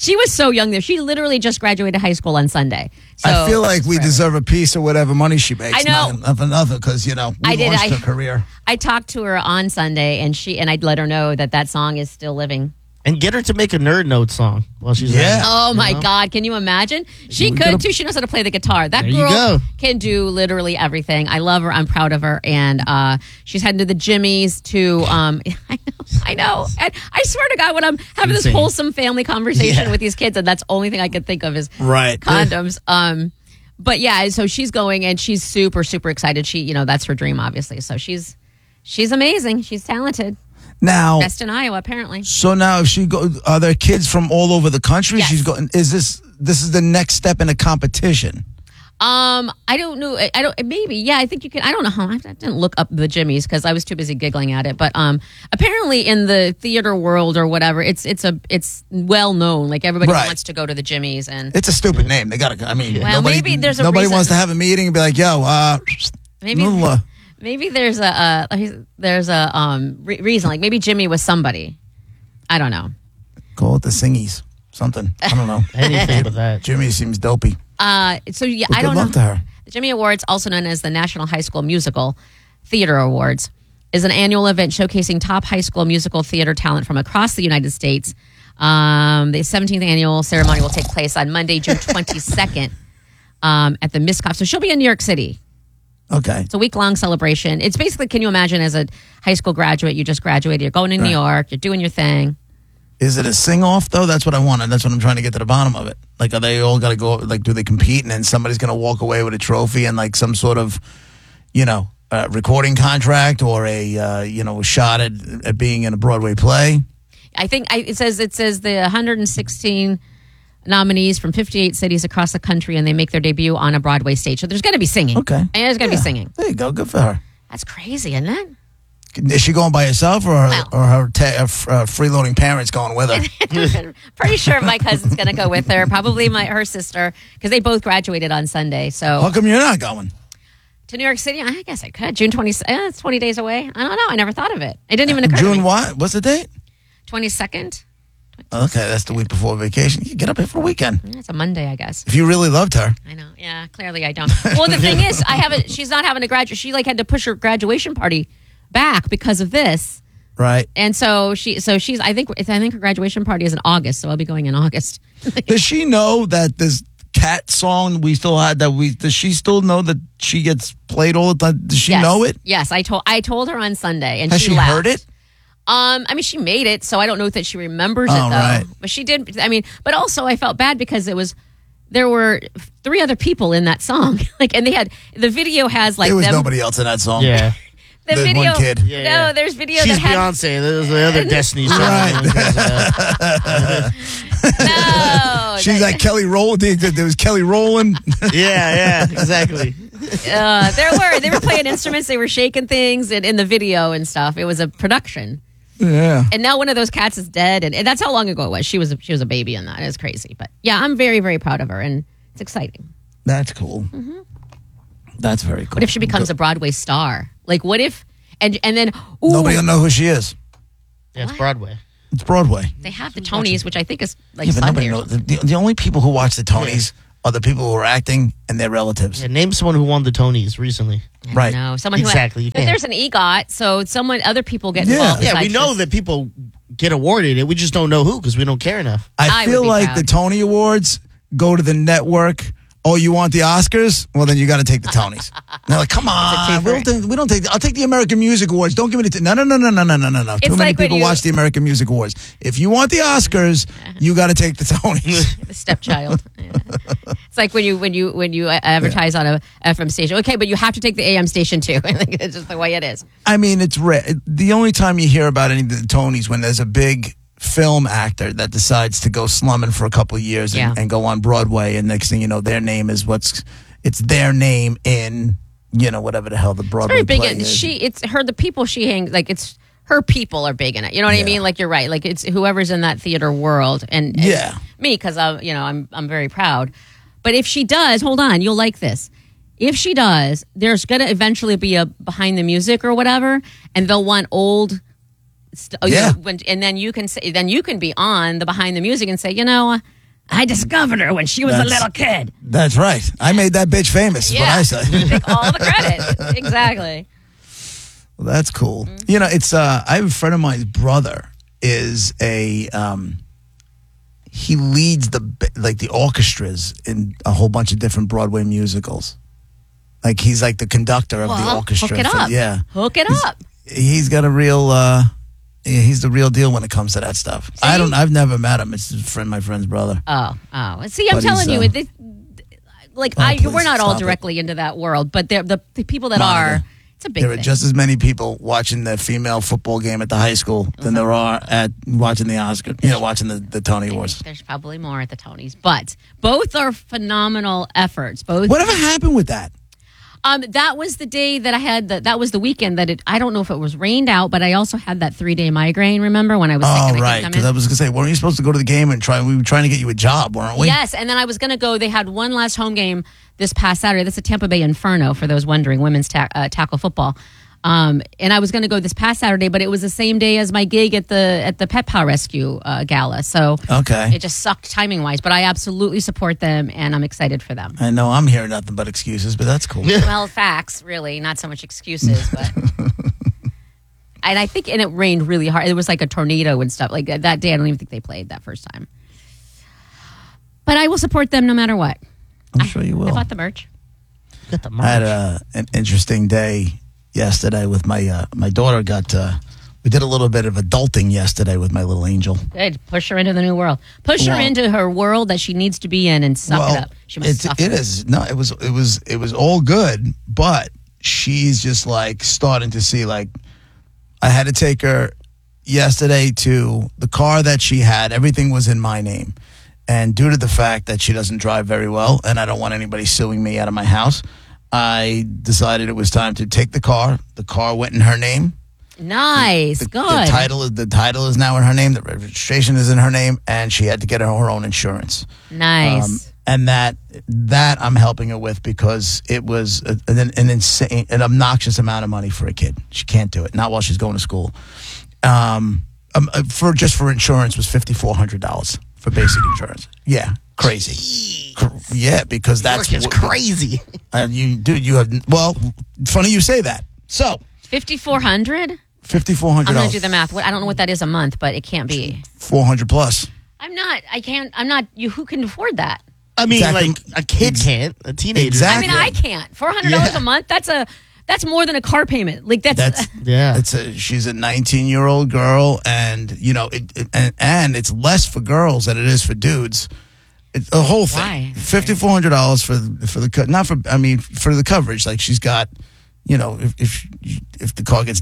She was so young there. She literally just graduated high school on Sunday. So I feel like we deserve a piece of whatever money she makes. I know. Nothing, because, we launched her career. I talked to her on Sunday, and I'd let her know that song is still living. And get her to make a Nerd Note song while she's Yeah. Oh, my God. Can you imagine? She could, too. She knows how to play the guitar. That There you girl go. can do literally everything. I love her. I'm proud of her. And she's heading to the Jimmy's to, I know. And I swear to God, when I'm having this wholesome family conversation with these kids, and that's the only thing I could think of is condoms. But yeah, so she's going, and she's super, super excited. She, that's her dream, obviously. So she's amazing. She's talented. Now, Best in Iowa, apparently. So now, if she are there kids from all over the country? Yes. She's going. Is this is the next step in a competition? I don't know. Maybe. Yeah, I think you can. I don't know how. I didn't look up the Jimmys because I was too busy giggling at it. But apparently in the theater world or whatever, it's well known. Like everybody wants to go to the Jimmys, and it's a stupid name. They gotta. I mean, well, maybe there's a nobody reason. wants to have a meeting and be like, "Yo, Maybe there's a reason. Like maybe Jimmy was somebody. I don't know. Call it the Singies. Something. I don't know. Anything but that. Jimmy seems dopey. So yeah, Well, I don't good know. luck to her. The Jimmy Awards, also known as the National High School Musical Theater Awards, is an annual event showcasing top high school musical theater talent from across the United States. The 17th annual ceremony will take place on Monday, June 22nd at the Miscop. So she'll be in New York City. Okay. It's a week-long celebration. It's basically, can you imagine, as a high school graduate, you just graduated, you're going to New York, you're doing your thing. Is it a sing-off, though? That's what I wanted. That's what I'm trying to get to the bottom of it. Like, are they all got to go, like, do they compete, and then somebody's going to walk away with a trophy and, like, some sort of, recording contract or a shot at being in a Broadway play? I think it says the 116 nominees from 58 cities across the country, and they make their debut on a Broadway stage. So there's going to be singing. Okay. And there's going to be singing. There you go. Good for her. That's crazy, isn't it? Is she going by herself or her freeloading parents going with her? Pretty sure my cousin's going to go with her. Probably her sister, because they both graduated on Sunday. So How come you're not going? to New York City, I guess I could. June 20. It's 20 days away. I don't know. I never thought of it. It didn't even occur to me. June what? What's the date? 22nd. Okay, that's the week before vacation. You get up here for a weekend. It's a Monday, I guess. If you really loved her. I know. Yeah, clearly I don't. Well, the thing is, she's not having a graduate. She had to push her graduation party back because of this. Right. And so she's. I think her graduation party is in August, so I'll be going in August. Does she know that this cat song we still had does she still know that she gets played all the time? Does she know it? Yes, I told her on Sunday, and Has she laughed. heard it? I mean, she made it, so I don't know that she remembers it though. Right. But she did. I mean, but also I felt bad because there were 3 other people in that song, and the video has There was them. nobody else in that song. Yeah. The There's video, one kid. No, there's video She's that had Beyonce. There's the other Destiny's Right. no. She's like Kelly Rowland. There was Kelly Rowland. yeah, exactly. They were playing instruments, they were shaking things, and in the video and stuff. It was a production. Yeah. And now one of those cats is dead, and that's how long ago it was. She was a baby in that. It's crazy, but yeah, I'm very, very proud of her, and it's exciting. That's cool. Mm-hmm. That's very cool. What if she becomes a Broadway star? Like, what if and then Nobody will know who she is. Yeah, it's Broadway. It's Broadway. they have the Tonys, which I think is like Yeah, but Sunday. nobody knows. The only people who watch the Tonys are the people who are acting and their relatives. Yeah, name someone who won the Tonys recently. Right. No, someone Exactly, who you but can't. there's an EGOT, so other people get Yeah. involved. Yeah, we besides know just- that people get awarded it. We just don't know who because we don't care enough. I I feel would be like proud. the Tony Awards go to the network. Oh, you want the Oscars? Well, then you got to take the Tonys. And they're like, come on. We don't take. I'll take the American Music Awards. Don't give me the. No. Too It's many like when people you- watch the American Music Awards. If you want the Oscars, you got to take the Tonys. the stepchild. Yeah. It's like when you advertise on a FM station. Okay, but you have to take the AM station too. I think it's just the way it is. I mean, it's rare. The only time you hear about any of the Tonys when there's a big film actor that decides to go slumming for a couple of years and go on Broadway, and next thing you know, their name is it's their name in whatever the hell the Broadway Very big. play And is. it's her. The people she hangs it's her people are big in it. You know what I mean? Like you're right. Like it's whoever's in that theater world and me because I'm very proud. But if she does, hold on, you'll like this. If she does, there's gonna eventually be a behind the music or whatever, and they'll want old. And then you can say, then you can be on the behind the music and say, I discovered her when she was a That's- little kid. That's right. I made that bitch famous, is what I say. Take all the credit. Exactly. Well, that's cool. Mm-hmm. You know, it's I have a friend of mine's brother is a he leads the orchestras in a whole bunch of different Broadway musicals. Like he's like the conductor of the orchestra. Hook it up. Yeah. Hook it up. He's got a real he's the real deal when it comes to that stuff. See? I've never met him. It's my friend's brother. Oh. See, I'm But telling you, he's, please, we're not all stop it. directly into that world, but the people that Monica, are, it's a big There are thing. just as many people watching the female football game at the high school than there are at watching the Oscar, watching the Tony Awards. There's probably more at the Tonys, but both are phenomenal efforts. Both. Whatever happened with that? That was the day that I had that was the weekend that I don't know if it was rained out, but I also had that 3-day migraine. Remember when I was sick? Oh, and right. Because I was going to say, weren't you supposed to go to the game and we were trying to get you a job, weren't we? Yes, and then I was going to go. They had one last home game this past Saturday. That's a Tampa Bay Inferno, for those wondering, women's tackle football. And I was going to go this past Saturday, but it was the same day as my gig at the Pet Paw Rescue Gala. So Okay. it just sucked timing-wise. But I absolutely support them, and I'm excited for them. I know I'm hearing nothing but excuses, but that's cool. Well, facts, really, not so much excuses, but. And I think, and it rained really hard. It was like a tornado and stuff. Like that day, I don't even think they played that first time. But I will support them no matter what. I'm sure you will. I bought the merch. Got the I had merch. an interesting day yesterday with my daughter. We did a little bit of adulting yesterday with my little angel. Good. Push her into the new world. Push her Well- into her world that she needs to be in and suck it up. She must suffer. It is. No, it was all good, but she's just like starting to see, like, I had to take her yesterday to the car that she had. Everything was in my name. And due to the fact that she doesn't drive very well and I don't want anybody suing me out of my house, I decided it was time to take the car. The car went in her name. Nice. The Good. title is now in her name. The registration is in her name, and she had to get her own insurance. Nice. And that I'm helping her with because it was an insane, an obnoxious amount of money for a kid. She can't do it. Not while she's going to school. For insurance was $5,400 for basic insurance. Yeah, crazy. Yeah, because that's York is crazy. You have funny you say that. So 5,400? $5,400. I'm going to do the math. I don't know what that is a month, but it can't be. 400 plus. I'm not. Who can afford that? I mean, Exactly. like a kid can't, a teenager. Exactly. I mean, I can't. $400 a month. That's more than a car payment. Like that's Yeah. She's a 19-year-old girl, and and it's less for girls than it is for dudes. It's the whole thing. Why? $5,400 for the coverage. Like she's got, if the car gets